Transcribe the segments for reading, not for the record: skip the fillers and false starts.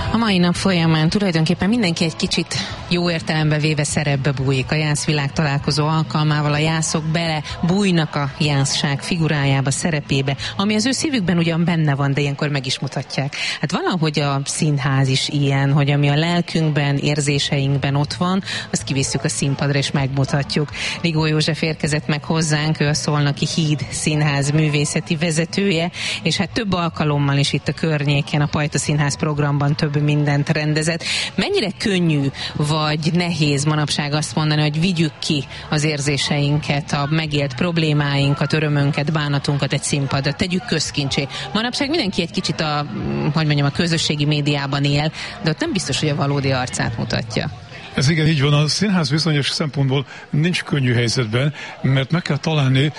A mai nap folyamán tulajdonképpen mindenki egy kicsit jó értelembe véve szerepbe bújik. A jászvilág találkozó alkalmával a jászok bele bújnak a jászság figurájába, szerepébe, ami az ő szívükben ugyan benne van, de ilyenkor meg is mutatják. Hát valahogy a színház is ilyen, hogy ami a lelkünkben, érzéseinkben ott van, azt kivisszük a színpadra és megmutatjuk. Rigó József érkezett meg hozzánk, ő a Szolnoki Híd Színház művészeti vezetője, és hát több alkalommal is itt a környéken, a Pajta Színház programban több mindent rendezett. Mennyire könnyű vagy nehéz manapság azt mondani, hogy vigyük ki az érzéseinket, a megélt problémáinkat, örömünket, bánatunkat egy színpadra, tegyük közkincsé. Manapság mindenki egy kicsit a közösségi médiában él, de ott nem biztos, hogy a valódi arcát mutatja. Ez igen, így van. A színház bizonyos szempontból nincs könnyű helyzetben, mert meg kell találni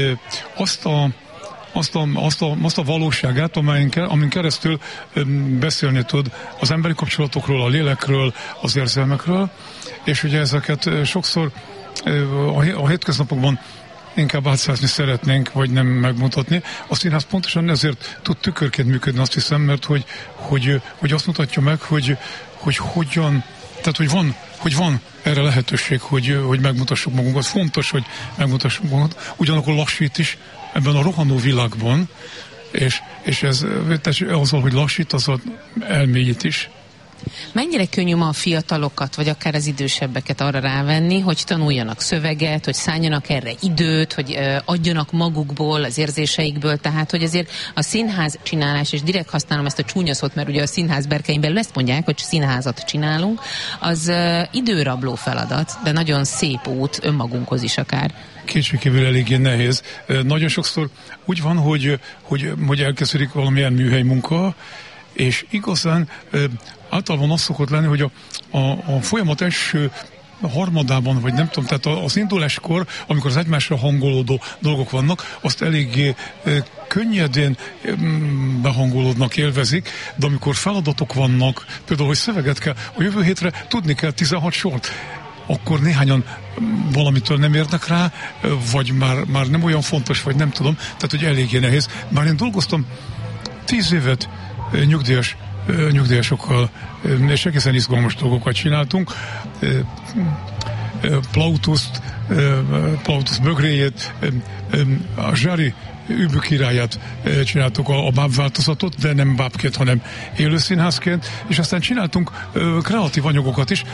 azt a valóságát, amin keresztül beszélni tud az emberi kapcsolatokról, a lélekről, az érzelmekről, és ugye ezeket sokszor a hétköznapokban inkább átszázni szeretnénk, vagy nem megmutatni. A színház pontosan ezért tud tükörként működni, azt hiszem, mert hogy azt mutatja meg, hogy hogyan, tehát hogy van erre lehetőség, hogy megmutassuk magunkat. Fontos, hogy megmutassuk magunkat. Ugyanakkor lassít is ebben a rohanó világban, és ez azzal, hogy lassít, azzal elmélyít is. Mennyire könnyű ma a fiatalokat, vagy akár az idősebbeket arra rávenni, hogy tanuljanak szöveget, hogy szálljanak erre időt, hogy adjanak magukból, az érzéseikből, tehát hogy azért a színház csinálás, és direkt használom ezt a csúnya szót, mert ugye a színház berkein belül ezt mondják, hogy színházat csinálunk, az időrabló feladat, de nagyon szép út önmagunkhoz is akár. Kétségkívül eléggé nehéz. Nagyon sokszor úgy van, hogy elkezdődik valamilyen műhely munka, és igazán általában az szokott lenni, hogy a folyamat első harmadában, vagy nem tudom, tehát az induláskor, amikor az egymásra hangolódó dolgok vannak, azt eléggé könnyedén behangolódnak, élvezik, de amikor feladatok vannak, például, hogy szöveget kell, a jövő hétre tudni kell 16 sort, akkor néhányan valamitől nem érnek rá, vagy már nem olyan fontos, vagy nem tudom, tehát hogy eléggé nehéz. Bár én dolgoztam 10 évet nyugdíjasokkal, és egészen izgalmas dolgokat csináltunk. Plautus bögréjét, a Zsári Übük királyát csináltuk, a báb változatot, de nem bábként, hanem élőszínházként, és aztán csináltunk kreatív anyagokat is.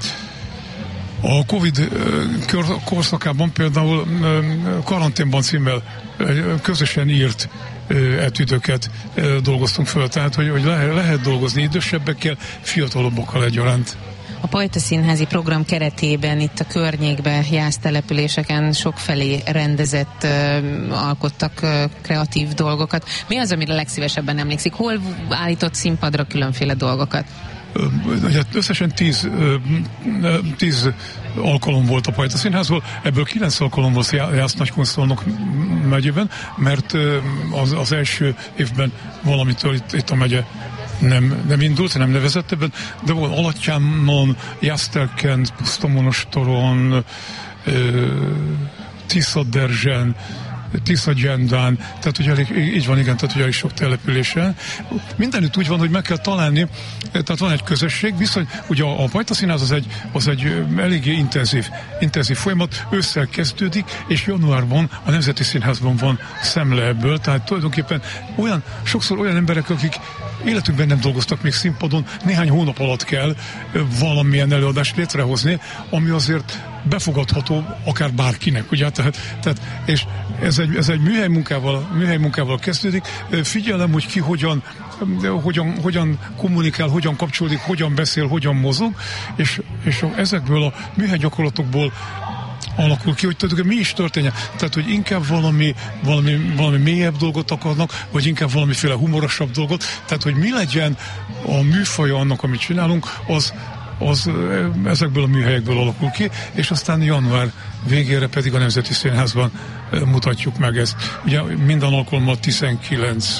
A Covid korszakában például Karanténban címmel közösen írt etüdöket dolgoztunk föl, tehát hogy lehet dolgozni idősebbekkel, fiatalabbakkal egyaránt. A Pajta Színházi program keretében itt a környékben, jásztelepüléseken sokfelé rendezett, alkottak kreatív dolgokat. Mi az, amire legszívesebben emlékszik? Hol állított színpadra különféle dolgokat? Összesen 10 alkalom volt a Pajta Színházból, ebből 9 alkalom volt Jász-Nagykun-Szolnok megyében, mert az első évben valamitől itt a megye nem indult, nem nevezett ebben, de volt Alattyánon, Jászterkent, Pusztamonostoron, Tiszaderzsen, Tiszagyendán, tehát hogy így van, igen, tehát hogy elég sok településen. Mindenütt úgy van, hogy meg kell találni, tehát van egy közösség, viszont ugye a Pajta Színház az egy eléggé intenzív folyamat, ősszel kezdődik, és januárban a Nemzeti Színházban van szemle ebből, tehát tulajdonképpen sokszor olyan emberek, akik életükben nem dolgoztak még színpadon, néhány hónap alatt kell valamilyen előadást létrehozni, ami azért befogadható akár bárkinek, ugye? Tehát és ez egy műhely munkával kezdődik. Figyelem, hogy ki hogyan kommunikál, hogyan kapcsolódik, hogyan beszél, hogyan mozog, és ezekből a műhely gyakorlatokból alakul ki, hogy mi is történjen. Tehát, hogy inkább valami mélyebb dolgot akarnak, vagy inkább valamiféle humorosabb dolgot. Tehát, hogy mi legyen a műfaja annak, amit csinálunk, az ezekből a műhelyekből alakul ki, és aztán január végére pedig a Nemzeti Színházban mutatjuk meg ezt. Ugye minden alkalommal 19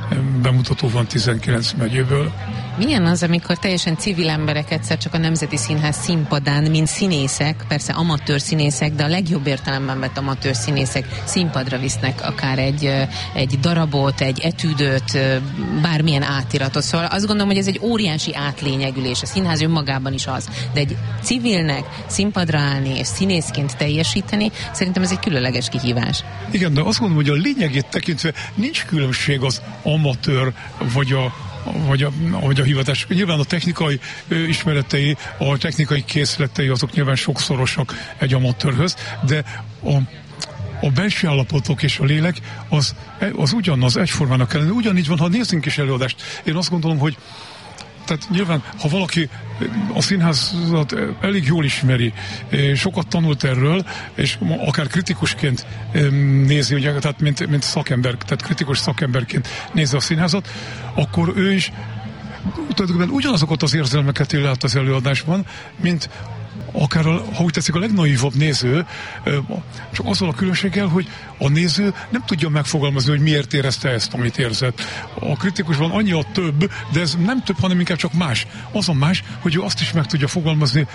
bemutató van 19 megyéből. Milyen az, amikor teljesen civil emberek egyszer csak a Nemzeti Színház színpadán, mint színészek, persze amatőr színészek, de a legjobb értelemben vett amatőr színészek színpadra visznek akár egy darabot, egy etüdöt, bármilyen átiratot. Szóval azt gondolom, hogy ez egy óriási átlényegülés. A színház önmagában is az. De egy civilnek színpadra állni és színészként teljesíteni, szerintem ez egy különleges kihívás. Igen, de azt gondolom, hogy a lényegét tekintve nincs különbség az amatőr vagy a hivatás. Nyilván a technikai ismeretei, a technikai készletei azok nyilván sokszorosak egy amatőrhöz, de a belső állapotok és a lélek az ugyanaz, egyformának kellene. Ugyanígy van, ha nézzünk is előadást. Én azt gondolom, hogy tehát nyilván, ha valaki a színházat elég jól ismeri, sokat tanult erről, és akár kritikusként nézi, ugye, tehát mint szakember, tehát kritikus szakemberként nézi a színházat, akkor ő is tulajdonképpen ugyanazokat az érzelmeket él át az előadásban, mint akár, ha úgy tetszik, a legnaivabb néző, csak azzal a különbséggel, hogy a néző nem tudja megfogalmazni, hogy miért érezte ezt, amit érzett. A kritikusban annyi a több, de ez nem több, hanem inkább csak más. Az a más, hogy ő azt is meg tudja fogalmazni,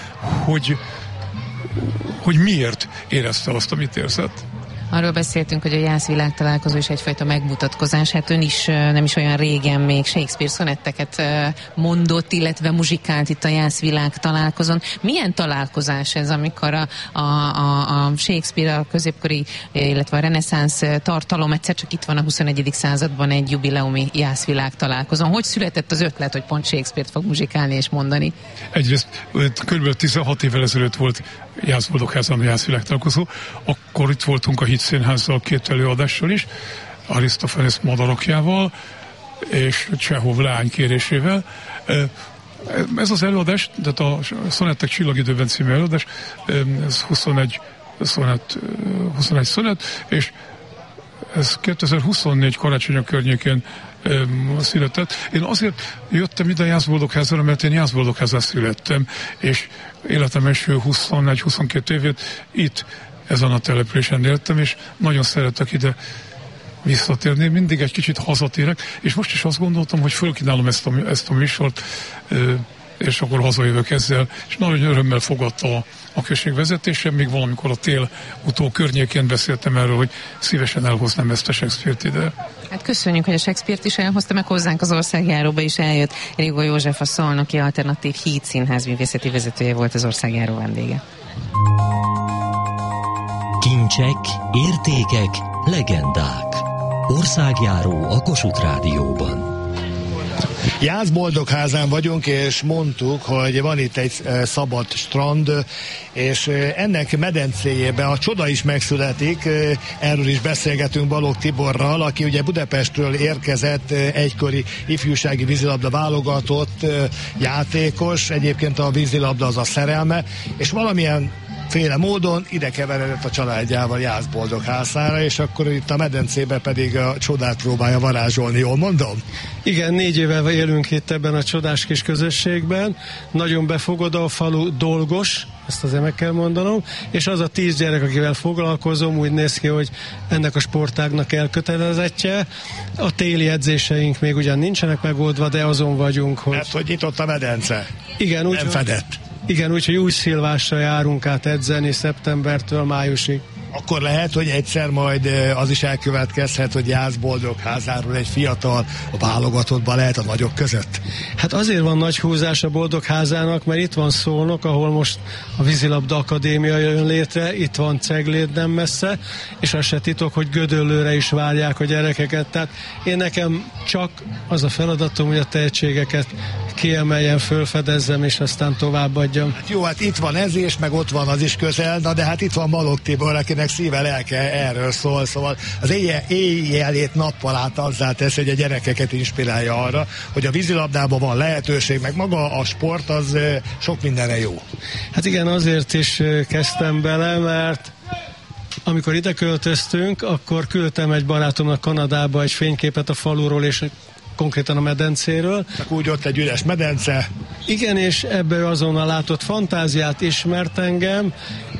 hogy miért érezte azt, amit érzett. Arról beszéltünk, hogy a Jász világtalálkozó is egyfajta megmutatkozás. Hát ön is nem is olyan régen még Shakespeare szonetteket mondott, illetve muzsikált itt a Jász világtalálkozón. Milyen találkozás ez, amikor a Shakespeare, a középkori, illetve a reneszánsz tartalom egyszer csak itt van a 21. században egy jubileumi Jász világtalálkozón? Hogy született az ötlet, hogy pont Shakespeare-t fog muzsikálni és mondani? Egyrészt kb. 16 évvel ezelőtt volt Jász Boldogházán a Jász világtalálkozó, akkor itt voltunk a Színházzal 2 előadással is, Arisztofanész Madarakjával és Csehov leány kérésével. Ez az előadás, tehát a Szonettek Csillagidőben című előadás, ez 21 szonett, és ez 2024 karácsony környékén született. Én azért jöttem ide Jász Boldogházára, mert én Jász Boldogházán születtem, és életem első 21-22 évét itt ezen a településen éltem, és nagyon szeretek ide visszatérni, mindig egy kicsit hazatérek, és most is azt gondoltam, hogy fölkínálom ezt a műsort, és akkor hazajövök ezzel, és nagyon örömmel fogadta a község vezetése, még valamikor a tél utó környékén beszéltem erről, hogy szívesen elhoznám ezt a Shakespeare-t ide. Hát köszönjük, hogy a Shakespeare-t is elhozta, meg hozzánk az Országjáróba is eljött. Rigó József, a Szolnoki Alternatív Híd Színház művészeti vezetője volt az Országjáró vendége. Kincsek, értékek, legendák. Országjáró a Kossuth Rádióban. Jász Boldogházán vagyunk, és mondtuk, hogy van itt egy szabad strand, és ennek medencéjében a csoda is megszületik, erről is beszélgetünk Balogh Tiborral, aki ugye Budapestről érkezett, egykori ifjúsági vízilabda válogatott játékos, egyébként a vízilabda az a szerelme, és valamilyen féle módon ide keveredett a családjával Jász Boldogházára, és akkor itt a medencébe pedig a csodát próbálja varázsolni, jól mondom? Igen, 4 éve élünk itt ebben a csodás kis közösségben, nagyon befogadó a falu, dolgos, ezt azért meg kell mondanom, és az a 10 gyerek, akivel foglalkozom, úgy néz ki, hogy ennek a sportágnak elkötelezettje. A téli edzéseink még ugyan nincsenek megoldva, de azon vagyunk, hogy... Hát, hogy nyitott a medence. Igen, úgy, nem fedett. Igen, úgyhogy Újszilvásra járunk át edzeni szeptembertől májusig. Akkor lehet, hogy egyszer majd az is elkövetkezhet, hogy Jász Boldogházáról egy fiatal a válogatottban lehet a nagyok között? Hát azért van nagy húzás a Boldogházának, mert itt van Szolnok, ahol most a vízilabda akadémia jön létre, itt van Cegléd nem messze, és az se titok, hogy Gödöllőre is várják a gyerekeket. Tehát én nekem csak az a feladatom, hogy a tehetségeket kiemeljen, fölfedezzem, és aztán továbbadjam. Hát jó, hát itt van ez is, meg ott van az is közel, de hát itt van Balogh Tibor, akinek szíve lelke erről szól, szóval az éjjelét nappal át azzá tesz, hogy a gyerekeket inspirálja arra, hogy a vízilabdában van lehetőség, meg maga a sport az sok mindenre jó. Hát igen, azért is kezdtem bele, mert amikor ide költöztünk, akkor küldtem egy barátomnak Kanadába egy fényképet a faluról, és konkrétan a medencéről. Csak úgy ott egy üres medence. Igen, és ebből azonnal látott fantáziát, ismert engem,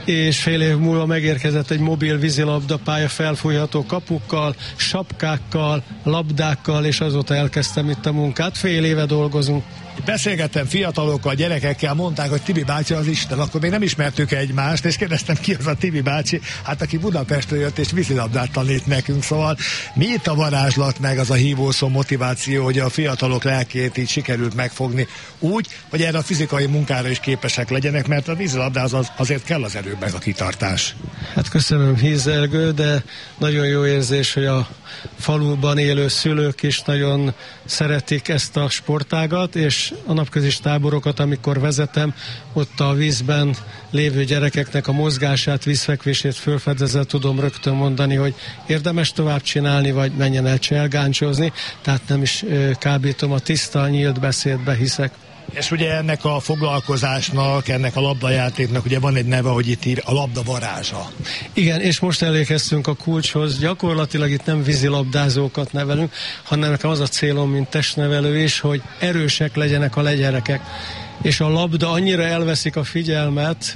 és fél év múlva megérkezett egy mobil vízilabdapálya felfújható kapukkal, sapkákkal, labdákkal, és azóta elkezdtem itt a munkát. Fél éve dolgozunk. Beszélgettem fiatalokkal, gyerekekkel, mondták, hogy Tibi bácsi az Isten, akkor még nem ismertük egymást, és kérdeztem, ki az a Tibi bácsi, hát aki Budapestről jött és vízilabdát tanít nekünk, szóval mi itt a varázslat, meg az a hívószó, motiváció, hogy a fiatalok lelkét így sikerült megfogni úgy, hogy erre a fizikai munkára is képesek legyenek, mert a vízilabdához azért kell az erő meg a kitartás. Hát köszönöm, Hízelgő, de nagyon jó érzés, hogy a faluban élő szülők is nagyon szeretik ezt a sportágat, és a napközis táborokat, amikor vezetem, ott a vízben lévő gyerekeknek a mozgását, vízfekvését fölfedezve tudom rögtön mondani, hogy érdemes tovább csinálni, vagy menjen el cselgáncsozni, tehát nem is kábítom, a tiszta, nyílt beszédbe hiszek. És ugye ennek a foglalkozásnak, ennek a labdajátéknak ugye van egy neve, hogy itt ír a labda varázsa. Igen, és most elérkeztünk a kulcshoz. Gyakorlatilag itt nem vízilabdázókat nevelünk, hanem nekem az a célom, mint testnevelő is, hogy erősek legyenek a legyerekek. És a labda annyira elveszik a figyelmet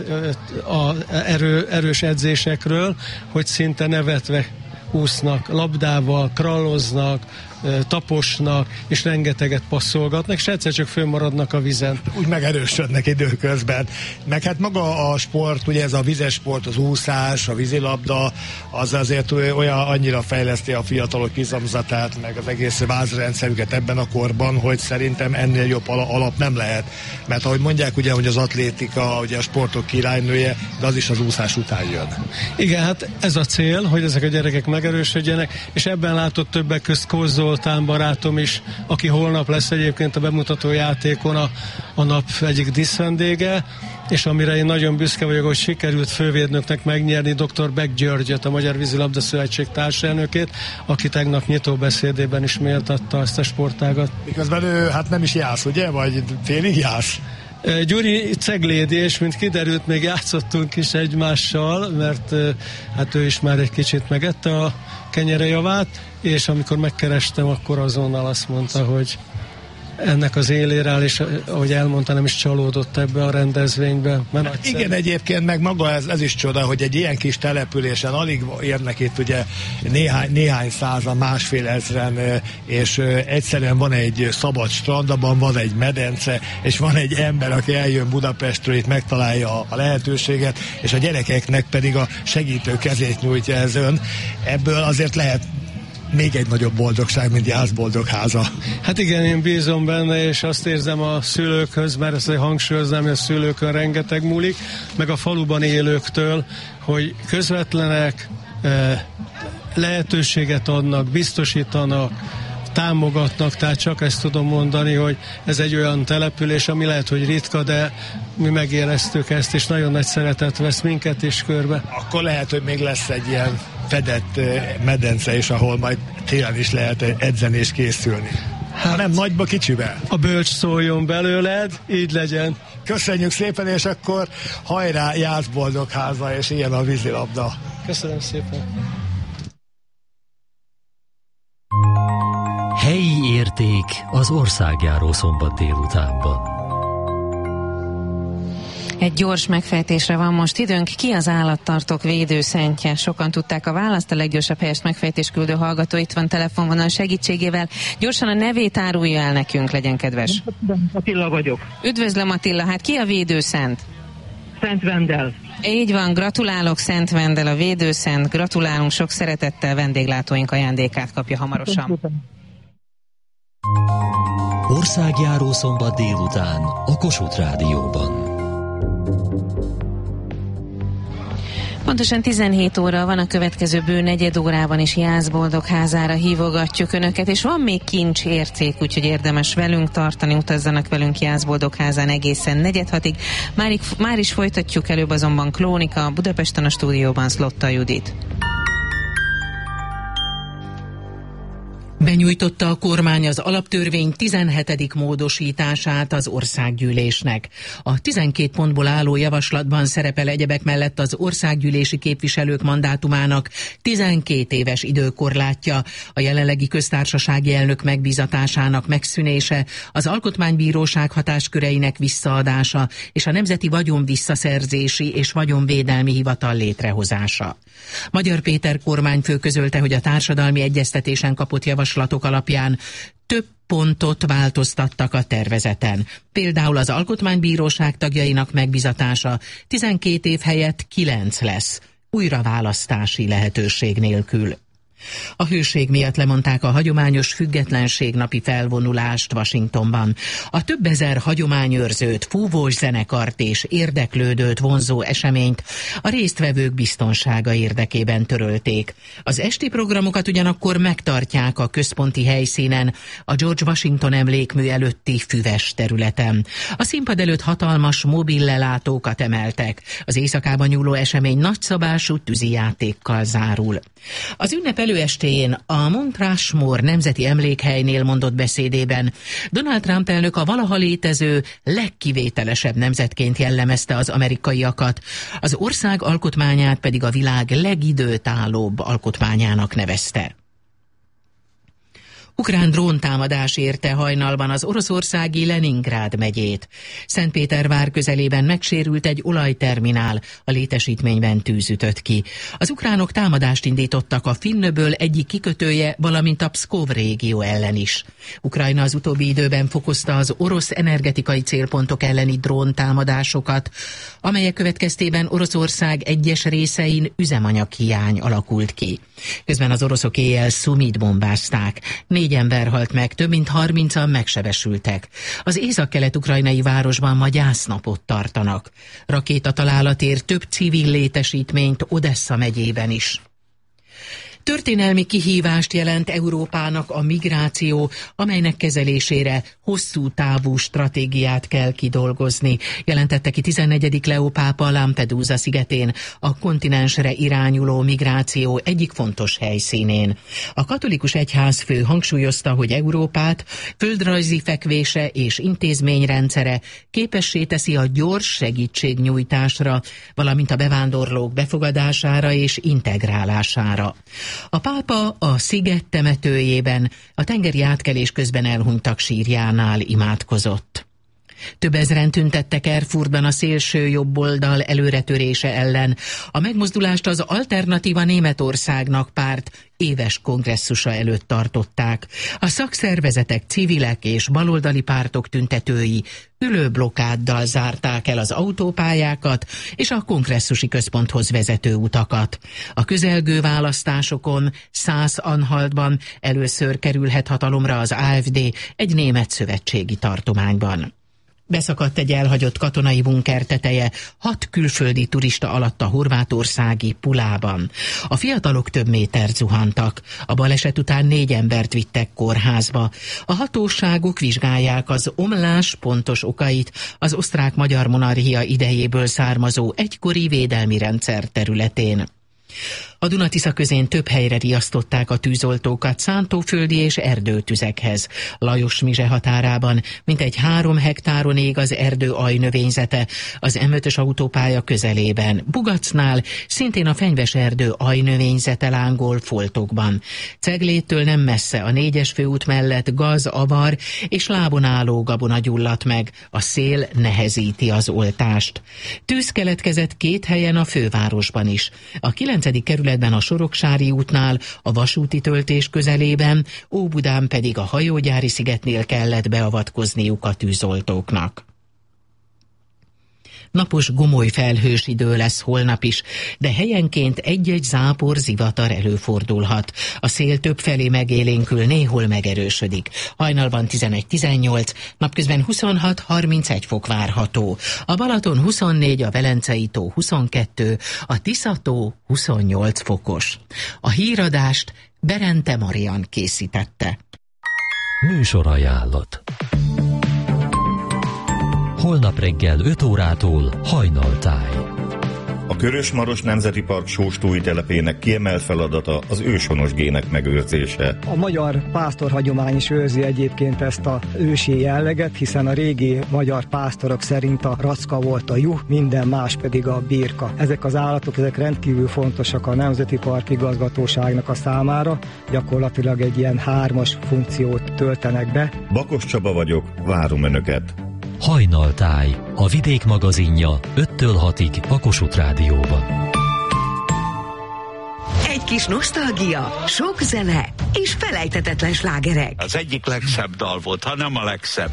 az erős edzésekről, hogy szinte nevetve úsznak, labdával, kralloznak, taposnak, és rengeteget passzolgatnak, és egyszer csak fönnmaradnak a vízen. Úgy megerősödnek időközben. Meg hát maga a sport, ugye ez a vizes sport, az úszás, a vízilabda, az azért olyan annyira fejleszti a fiatalok izomzatát, meg az egész vázrendszerüket ebben a korban, hogy szerintem ennél jobb alap nem lehet. Mert ahogy mondják, ugye, hogy az atlétika, ugye a sportok királynője, de az is az úszás után jön. Igen, hát ez a cél, hogy ezek a gyerekek megerősödjenek, és ebben látott többek közt Kóz Zoltán barátom is, aki holnap lesz egyébként a bemutató játékon a nap egyik díszvendége, és amire én nagyon büszke vagyok, hogy sikerült fővédnöknek megnyerni dr. Beck Györgyöt, a Magyar Vízilabda Szövetség társelnökét, aki tegnap nyitóbeszédében is méltatta ezt a sportágat. Miközben ő hát nem is jász, ugye? Vagy félig jász? Gyuri ceglédi, és mint kiderült, még játszottunk is egymással, mert hát ő is már egy kicsit megette a kenyere javát, és amikor megkerestem, akkor azonnal azt mondta, hogy ennek az élére áll, és ahogy elmondta, nem is csalódott ebbe a rendezvénybe. Igen, egyébként meg maga ez is csoda, hogy egy ilyen kis településen alig érnek itt ugye néhány százan, másfél ezren, és egyszerűen van egy szabad strand, abban van egy medence, és van egy ember, aki eljön Budapestről, itt megtalálja a lehetőséget, és a gyerekeknek pedig a segítő kezét nyújtja ez ön. Ebből azért lehet még egy nagyobb boldogság, mint Jászboldogháza. Hát igen, én bízom benne, és azt érzem a szülőkhöz, mert ezt hangsúlyoznám, hogy a szülőkön rengeteg múlik, meg a faluban élőktől, hogy közvetlenek, lehetőséget adnak, biztosítanak, támogatnak, tehát csak ezt tudom mondani, hogy ez egy olyan település, ami lehet, hogy ritka, de mi megéreztük ezt, és nagyon nagy szeretet vesz minket is körbe. Akkor lehet, hogy még lesz egy ilyen fedett medence is, ahol majd télen is lehet edzeni és készülni. Hát, nem nagyba, kicsivel. A bölcs szóljon belőled, így legyen. Köszönjük szépen, és akkor hajrá, Jászboldogháza, és ilyen a vízilabda. Köszönöm szépen. Helyi érték az országjáró szombat délutánban. Egy gyors megfejtésre van most időnk. Ki az állattartók védőszentje? Sokan tudták a választ, a leggyorsabb helyes megfejtés küldő hallgató itt van telefonvonal segítségével. Gyorsan a nevét árulja el nekünk, legyen kedves. Attila vagyok. Üdvözlöm, Attila, hát ki a védőszent? Szent Vendel. Így van, gratulálok, Szent Vendel a védőszent, gratulálunk, sok szeretettel, vendéglátóink ajándékát kapja hamarosan. Országjáró szombat délután a Kossuth Rádióban. Pontosan 17 óra van, a következő bő negyed órában is Jászboldogházára hívogatjuk Önöket, és van még kincs érték, úgyhogy érdemes velünk tartani, utazzanak velünk Jászboldogházán egészen 4:06-ig. Már is folytatjuk, előbb azonban Klónika, Budapesten a stúdióban Szlotta Judit. Benyújtotta a kormány az alaptörvény 17. módosítását az országgyűlésnek. A 12 pontból álló javaslatban szerepel egyebek mellett az országgyűlési képviselők mandátumának 12 éves időkorlátja, a jelenlegi köztársasági elnök megbízatásának megszűnése, az alkotmánybíróság hatásköreinek visszaadása és a Nemzeti Vagyon Visszaszerzési és Vagyonvédelmi Hivatal létrehozása. Magyar Péter kormányfő közölte, hogy a társadalmi egyeztetésen kapott javaslatok alapján több pontot változtattak a tervezeten. Például az alkotmánybíróság tagjainak megbizatása 12 év helyett 9 lesz, újraválasztási lehetőség nélkül. A hőség miatt lemondták a hagyományos függetlenségnapi felvonulást Washingtonban. A több ezer hagyományőrzőt, fúvós zenekart és érdeklődőt vonzó eseményt a résztvevők biztonsága érdekében törölték. Az esti programokat ugyanakkor megtartják a központi helyszínen, a George Washington emlékmű előtti füves területen. A színpad előtt hatalmas mobil lelátókat emeltek. Az éjszakában nyúló esemény nagyszabású tűzijátékkal zárul. Az ünnep előestéjén a Mount Rushmore nemzeti emlékhelynél mondott beszédében Donald Trump elnök a valaha létező legkivételesebb nemzetként jellemezte az amerikaiakat, az ország alkotmányát pedig a világ legidőtállóbb alkotmányának nevezte. Ukrán dróntámadás érte hajnalban az oroszországi Leningrád megyét. Szentpétervár közelében megsérült egy olajterminál, a létesítményben tűz ütött ki. Az ukránok támadást indítottak a Finnöböl egyik kikötője, valamint a Pszkov régió ellen is. Ukrajna az utóbbi időben fokozta az orosz energetikai célpontok elleni dróntámadásokat, amelyek következtében Oroszország egyes részein üzemanyaghiány alakult ki. Közben az oroszok éjjel Szumit bombázták. 4 ember halt meg, több mint 30-an megsebesültek. Az észak-kelet-ukrajnai városban ma gyásznapot tartanak. Rakétatalálat ér több civil létesítményt Odessa megyében is. Történelmi kihívást jelent Európának a migráció, amelynek kezelésére hosszú távú stratégiát kell kidolgozni, jelentette ki 14. Leó pápa Lampedusa szigetén, a kontinensre irányuló migráció egyik fontos helyszínén. A katolikus egyházfő hangsúlyozta, hogy Európát földrajzi fekvése és intézményrendszere képessé teszi a gyors segítségnyújtásra, valamint a bevándorlók befogadására és integrálására. A pápa a sziget temetőjében a tengeri átkelés közben elhunytak sírjánál imádkozott. Több ezren tüntettek Erfurtban a szélső jobboldal előretörése ellen. A megmozdulást az Alternatíva Németországnak párt éves kongresszusa előtt tartották. A szakszervezetek, civilek és baloldali pártok tüntetői ülőblokkáddal zárták el az autópályákat és a kongresszusi központhoz vezető utakat. A közelgő választásokon Szász-Anhaltban először kerülhet hatalomra az AfD egy német szövetségi tartományban. Beszakadt egy elhagyott katonai bunker teteje 6 külföldi turista alatt a horvátországi Pulában. A fiatalok több métert zuhantak. A baleset után 4 embert vittek kórházba. A hatóságok vizsgálják az omlás pontos okait az osztrák-magyar monarchia idejéből származó egykori védelmi rendszer területén. A Duna-Tisza közén több helyre riasztották a tűzoltókat szántóföldi és erdőtüzekhez. Lajos-Mizse határában mintegy 3 hektáron ég az erdő ajnövényzete, az M5-ös autópálya közelében. Bugacnál szintén a fenyves erdő ajnövényzete lángol foltokban. Cegléttől nem messze a 4-es főút mellett gaz, avar és lábon álló gabona gyulladt meg. A szél nehezíti az oltást. Tűz keletkezett 2 helyen a fővárosban is. A 9. kerületben a Soroksári útnál, a vasúti töltés közelében, Óbudán pedig a Hajógyári szigetnél kellett beavatkozniuk a tűzoltóknak. Napos, gomoly felhős idő lesz holnap is, de helyenként egy-egy zápor, zivatar előfordulhat. A szél többfelé megélénkül, néhol megerősödik. Hajnalban 11-18, napközben 26-31 fok várható. A Balaton 24, a Velencei tó 22, a Tisza-tó 28 fokos. A híradást Berente Marian készítette. Műsorajánlat. Holnap reggel 5 órától Hajnaltáj. A A Körös-Maros Nemzeti Park sóstói telepének kiemelt feladata az őshonos gének megőrzése. A magyar pásztorhagyomány is őrzi egyébként ezt a ősi jelleget, hiszen a régi magyar pásztorok szerint a racka volt a juh, minden más pedig a birka. Ezek az állatok, ezek rendkívül fontosak a Nemzeti Park igazgatóságnak a számára, gyakorlatilag egy ilyen 3-as funkciót töltenek be. Bakos Csaba vagyok, várom Önöket! Hajnaltáj, a Vidék magazinja 5-től 6-ig a Kossuth Rádióban. Egy kis nosztalgia, sok zene és felejthetetlen slágerek. Az egyik legszebb dal volt, ha nem a legszebb.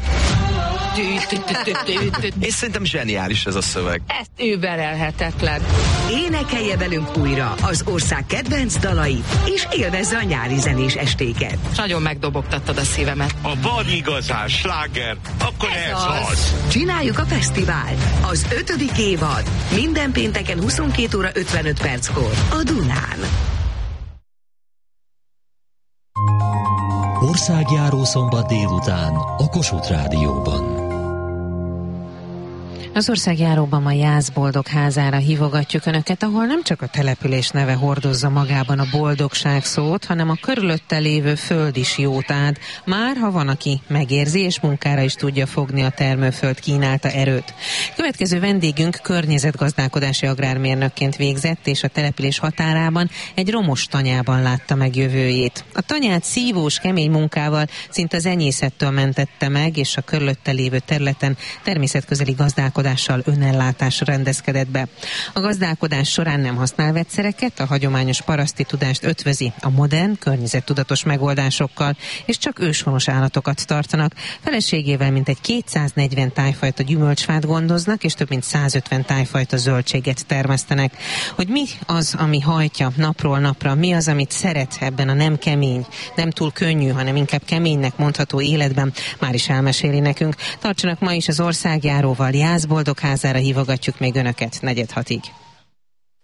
És szerintem zseniális ez a szöveg. Ez überelhetetlen. Énekelje velünk újra az ország kedvenc dalait, és élvezze a nyári zenés estéket. Nagyon megdobogtattad a szívemet. A van igazán sláger, akkor ez az. Csináljuk a fesztivált. Az 5. évad. Minden pénteken 22 óra 55 perckor a Dunán. Országjáró szombat délután a Kossuth Rádióban. Az országjáróban ma Jászboldog házára hívogatjuk Önöket, ahol nem csak a település neve hordozza magában a boldogság szót, hanem a körülötte lévő föld is jót ad. Már ha van, aki megérzi és munkára is tudja fogni a termőföld kínálta erőt. Következő vendégünk környezetgazdálkodási agrármérnökként végzett, és a település határában egy romos tanyában látta meg jövőjét. A tanyát szívós, kemény munkával szinte az enyészettől mentette meg, és a körülötte lévő területen természetközeli gazdálkodással, önellátásra rendezkedett be. A gazdálkodás során nem használ vegyszereket, a hagyományos paraszti tudást ötvözi a modern, környezettudatos megoldásokkal, és csak őshonos állatokat tartanak. Feleségével mintegy 240 tájfajta gyümölcsfát gondoznak, és több mint 150 tájfajta zöldséget termesztenek. Hogy mi az, ami hajtja napról napra, mi az, amit szeret ebben a nem kemény, nem túl könnyű, hanem inkább keménynek mondható életben, már is elmeséli nekünk. Tartsanak ma is az országjáróval, Jászboldog házára hívogatjuk még Önöket 4-6-ig.